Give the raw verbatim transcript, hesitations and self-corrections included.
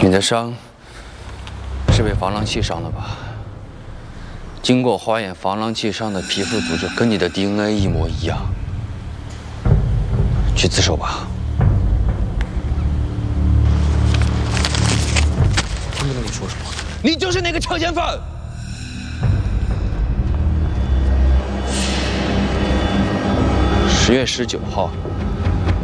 你的伤是被防狼器伤的吧？经过化验，防狼器伤的皮肤组织跟你的 D N A 一模一样。去自首吧。 听不懂你说什么。 你就是那个强奸犯。十月十九号。